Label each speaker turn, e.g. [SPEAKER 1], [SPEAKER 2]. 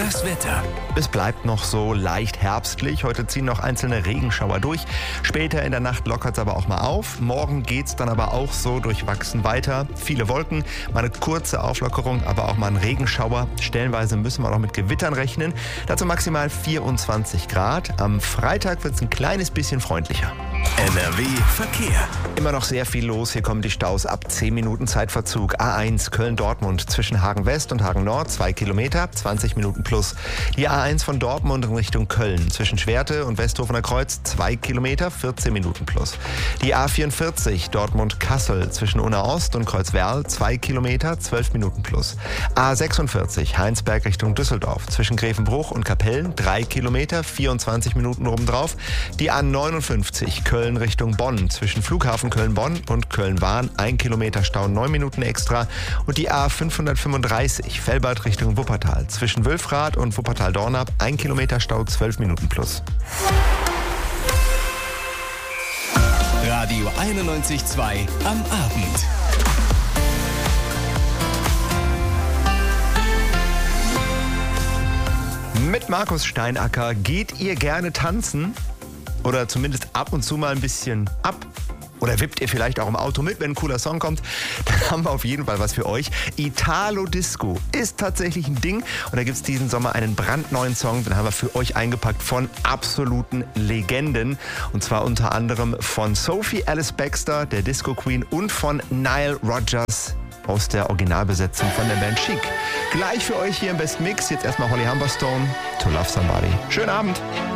[SPEAKER 1] Das Wetter.
[SPEAKER 2] Es bleibt noch so leicht herbstlich. Heute ziehen noch einzelne Regenschauer durch. Später in der Nacht lockert es aber auch mal auf. Morgen geht es dann aber auch so durchwachsen weiter. Viele Wolken, mal eine kurze Auflockerung, aber auch mal ein Regenschauer. Stellenweise müssen wir noch mit Gewittern rechnen. Dazu maximal 24 Grad. Am Freitag wird es ein kleines bisschen freundlicher.
[SPEAKER 1] NRW Verkehr.
[SPEAKER 2] Immer noch sehr viel los. Hier kommen die Staus ab 10 Minuten Zeitverzug. A1 Köln-Dortmund zwischen Hagen West und Hagen Nord 2 Kilometer, 20 Minuten plus. Die A1 von Dortmund in Richtung Köln zwischen Schwerte und Westhofener Kreuz 2 Kilometer, 14 Minuten plus. Die A44 Dortmund-Kassel zwischen Unna Ost und Kreuzwerl 2 Kilometer, 12 Minuten plus. A46 Heinsberg Richtung Düsseldorf zwischen Grevenbruch und Kapellen 3 Kilometer, 24 Minuten obendrauf. Die A59 Köln Richtung Bonn zwischen Flughafen Köln-Bonn und Köln-Wahn 1 Kilometer Stau, 9 Minuten extra. Und die A535 Velbert Richtung Wuppertal zwischen Wülfrath und Wuppertal-Dornap 1 Kilometer Stau, 12 Minuten plus.
[SPEAKER 1] Radio 91.2 am Abend.
[SPEAKER 2] Mit Markus Steinacker geht ihr gerne tanzen? Oder zumindest ab und zu mal ein bisschen ab? Oder wippt ihr vielleicht auch im Auto mit, wenn ein cooler Song kommt? Dann haben wir auf jeden Fall was für euch. Italo Disco ist tatsächlich ein Ding. Und da gibt es diesen Sommer einen brandneuen Song, den haben wir für euch eingepackt von absoluten Legenden. Und zwar unter anderem von Sophie Alice Baxter, der Disco Queen, und von Nile Rodgers aus der Originalbesetzung von der Band Chic. Gleich für euch hier im Best Mix. Jetzt erstmal Holly Humberstone, To Love Somebody. Schönen Abend.